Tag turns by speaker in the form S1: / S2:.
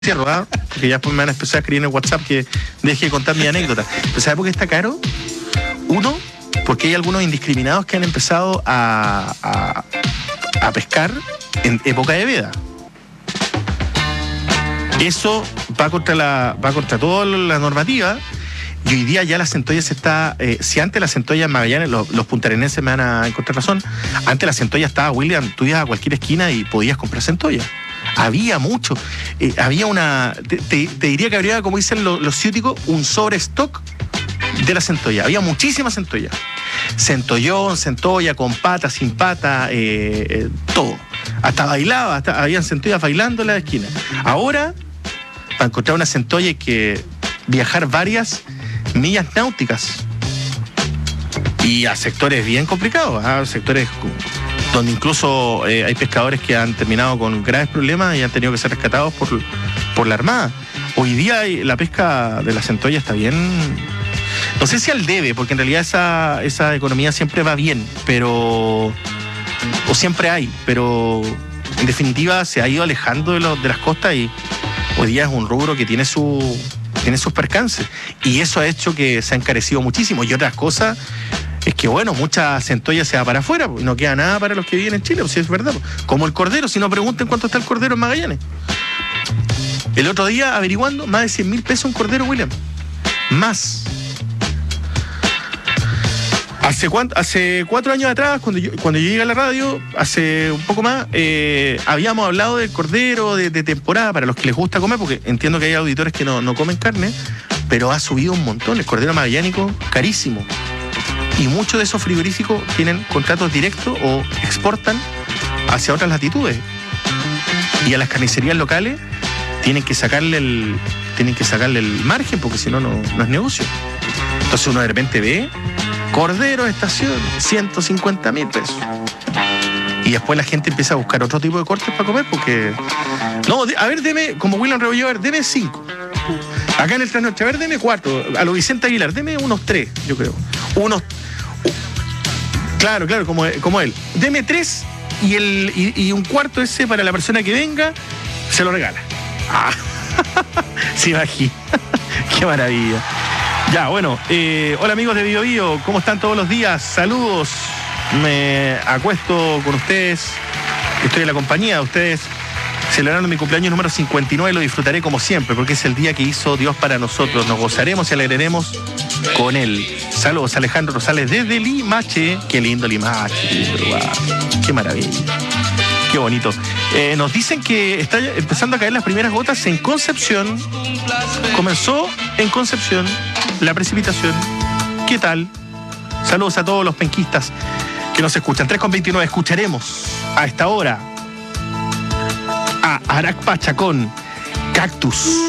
S1: Cierro, ¿ah? Porque ya después me van a empezar a escribir en el WhatsApp que deje de contar mi anécdota. ¿Pero sabe por qué está caro? Uno, porque hay algunos indiscriminados que han empezado a pescar en época de veda. Eso va contra toda la normativa. Y hoy día ya la centolla se está... si antes la centolla en Magallanes, los puntarenenses me van a encontrar razón, antes la centolla estaba, William, tú ibas a cualquier esquina y podías comprar centolla. Había mucho. Había una... Te diría que habría, como dicen los ciúticos, un sobrestock de la centolla. Había muchísima centolla. Centollón, centolla, con pata, sin pata, todo. Hasta bailaba, habían centollas bailando en la esquina. Ahora, para encontrar una centolla hay que viajar varias millas náuticas. Y a sectores bien complicados, a sectores donde incluso hay pescadores que han terminado con graves problemas y han tenido que ser rescatados por la Armada. Hoy día la pesca de la centolla está bien, no sé si al debe, porque en realidad esa economía siempre va bien, o siempre hay, pero en definitiva se ha ido alejando de las costas y hoy día es un rubro que tiene sus percances, y eso ha hecho que se ha encarecido muchísimo. Y otras cosas es que, bueno, mucha centolla se va para afuera, pues, no queda nada para los que viven en Chile, pues, es verdad. Pues. Como el cordero, si no pregunten cuánto está el cordero en Magallanes. El otro día, averiguando, más de 100.000 pesos un cordero, William. Más. Hace 4 años atrás, cuando yo llegué a la radio, hace un poco más, habíamos hablado del cordero de temporada, para los que les gusta comer, porque entiendo que hay auditores que no comen carne, pero ha subido un montón. El cordero magallánico, carísimo. Y muchos de esos frigoríficos tienen contratos directos o exportan hacia otras latitudes. Y a las carnicerías locales tienen que sacarle el margen, porque si no es negocio. Entonces uno de repente ve cordero estación, 150.000 pesos. Y después la gente empieza a buscar otro tipo de cortes para comer, porque... No, a ver, deme, como William Rebollo, a ver, deme 5. Acá en el Trasnoche, a ver, deme 4. A lo Vicente Aguilar, deme unos 3, yo creo. Claro, como él. Deme 3 y un cuarto ese para la persona que venga, se lo regala. Ah, sí, imagina. Qué maravilla. Ya, bueno, hola amigos de Bio Bio, ¿cómo están todos los días? Saludos, me acuesto con ustedes, estoy en la compañía de ustedes, celebrando mi cumpleaños número 59, lo disfrutaré como siempre, porque es el día que hizo Dios para nosotros, nos gozaremos y alegraremos con él. Saludos, Alejandro Rosales desde Limache, qué lindo Limache, wow, qué maravilla. Qué bonito. Nos dicen que está empezando a caer las primeras gotas en Concepción. Comenzó en Concepción la precipitación. ¿Qué tal? Saludos a todos los penquistas que nos escuchan. 3:29. Escucharemos a esta hora a Arak Pachacón, Cactus.